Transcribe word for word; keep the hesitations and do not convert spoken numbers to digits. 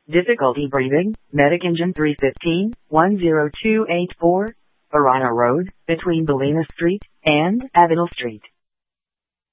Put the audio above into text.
Difficulty breathing, Medic Engine three fifteen, one zero two eight four, Arana Road, between Belina Street and Avenel Street.